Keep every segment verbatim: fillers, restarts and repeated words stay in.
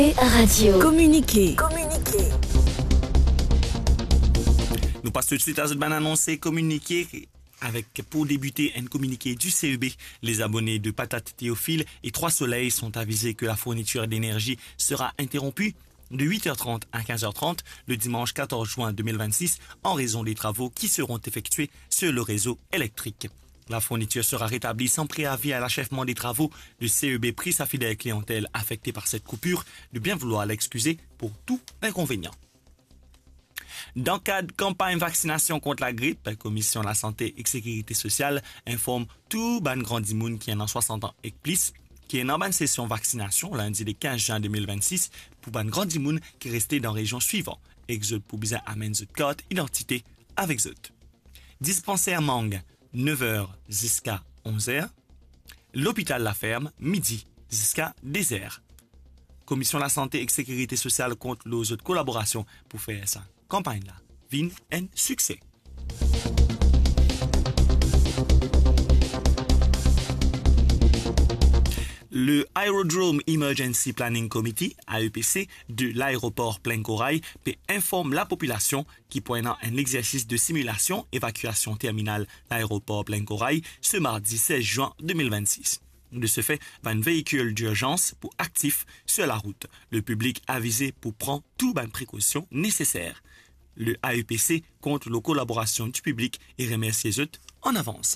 Radio. Communiquer. Communiquer. Nous passons tout de suite à cette annonce communiquer avec, pour débuter, un communiqué du C E B. Les abonnés de Patate Théophile et Trois Soleils sont avisés que la fourniture d'énergie sera interrompue de huit heures trente à quinze heures trente le dimanche quatorze juin deux mille vingt-six en raison des travaux qui seront effectués sur le réseau électrique. La fourniture sera rétablie sans préavis à l'achèvement des travaux. Le C E B prie sa fidèle clientèle affectée par cette coupure de bien vouloir l'excuser pour tout inconvénient. Dans le cadre de campagne vaccination contre la grippe, la Commission de la Santé et Sécurité sociale informe tout ban grand monde qui est en soixante ans et plus, qui est en bonne session vaccination lundi le quinze juin deux mille vingt-six pour ban grand monde qui est resté dans la région suivante. Exode pour bien amener cette carte identité avec zot. Dispensaire Mang, neuf heures jusqu'à onze heures. L'hôpital La Ferme, midi jusqu'à dix heures. Commission de la Santé et Sécurité sociale compte les autres collaborations pour faire ça. Campagne-là, vin un succès. Le Aerodrome Emergency Planning Committee, A E P C, de l'aéroport Plein Corail informe la population qui pointe un exercice de simulation évacuation terminale l'aéroport Plein Corail ce mardi seize juin deux mille vingt-six. De ce fait, un véhicule d'urgence pour actif sur la route. Le public avisé pour prendre toutes les précautions nécessaires. Le A E P C compte la collaboration du public et remercie les autres en avance.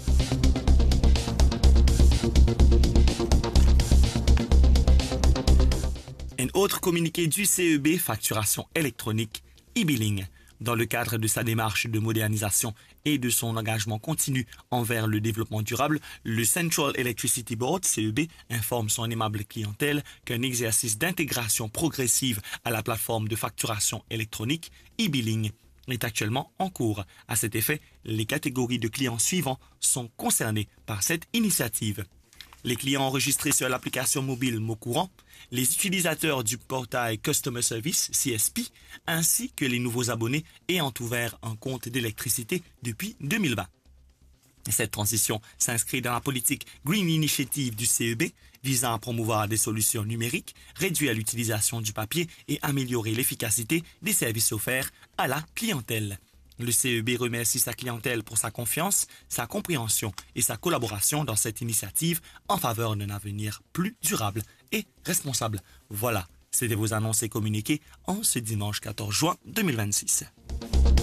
Un autre communiqué du C E B, facturation électronique, e-billing. Dans le cadre de sa démarche de modernisation et de son engagement continu envers le développement durable, le Central Electricity Board, C E B, informe son aimable clientèle qu'un exercice d'intégration progressive à la plateforme de facturation électronique, e-billing, est actuellement en cours. À cet effet, les catégories de clients suivants sont concernées par cette initiative. Les clients enregistrés sur l'application mobile Mot Courant, les utilisateurs du portail Customer Service, C S P, ainsi que les nouveaux abonnés ayant ouvert un compte d'électricité depuis deux mille vingt. Cette transition s'inscrit dans la politique Green Initiative du C E B, visant à promouvoir des solutions numériques, réduire l'utilisation du papier et améliorer l'efficacité des services offerts à la clientèle. Le C E B remercie sa clientèle pour sa confiance, sa compréhension et sa collaboration dans cette initiative en faveur d'un avenir plus durable et responsable. Voilà, c'était vos annonces et communiqués en ce dimanche quatorze juin deux mille vingt-six.